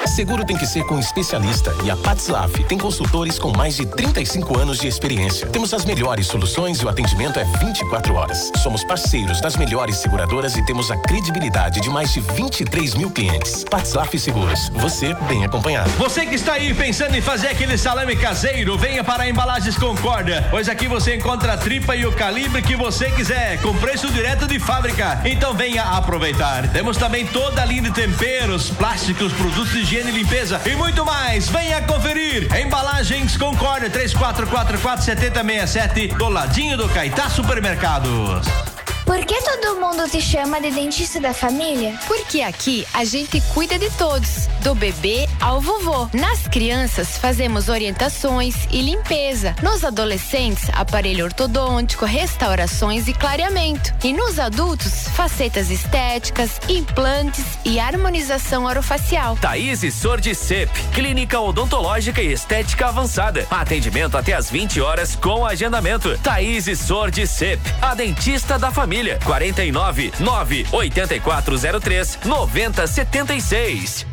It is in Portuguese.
Seguro tem que ser com especialista e a Patslaf tem consultores com mais de 35 anos de experiência. Temos as melhores soluções e o atendimento é 24 horas. Somos parceiros das melhores seguradoras e temos a credibilidade de mais de 23 mil clientes. Patslaf Seguros, você bem acompanhado. Você que está aí pensando em fazer aquele salame caseiro, venha para a Embalagens Concórdia, pois aqui você encontra a tripa e o calibre que você quiser, com preço direto de fábrica. Então venha aproveitar. Temos também toda a linha de temperos, plásticos, produtos de higiene e limpeza e muito mais. Venha conferir. Embalagens Concórdia, 3444-7067, do ladinho do Caetá Supermercados. Por que todo mundo te chama de dentista da família? Porque aqui a gente cuida de todos, do bebê ao vovô. Nas crianças fazemos orientações e limpeza. Nos adolescentes, aparelho ortodôntico, restaurações e clareamento. E nos adultos, facetas estéticas, implantes e harmonização orofacial. Thaís Sordi Cep, clínica odontológica e estética avançada. Atendimento até às 20 horas com agendamento. Thaís Sordi Cep, a dentista da família. 49 9 8403 9076.